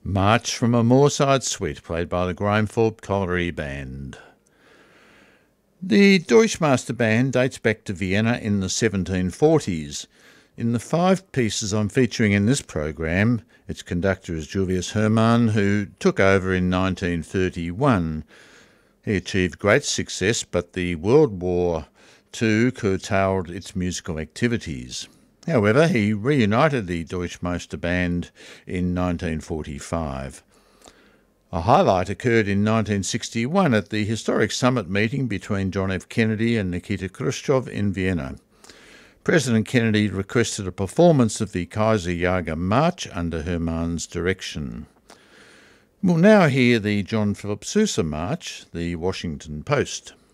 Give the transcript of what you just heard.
March from a Moorside Suite, played by the Grahamthorpe Colliery Band. The Deutschmaster Band dates back to Vienna in the 1740s. In the 5 pieces I'm featuring in this program, its conductor is Julius Hermann, who took over in 1931. He achieved great success, but the World War II curtailed its musical activities. However, he reunited the Deutschmaster Band in 1945. A highlight occurred in 1961 at the historic summit meeting between John F. Kennedy and Nikita Khrushchev in Vienna. President Kennedy requested a performance of the Kaiserjäger March under Hermann's direction. We'll now hear the John Philip Sousa March, the Washington Post.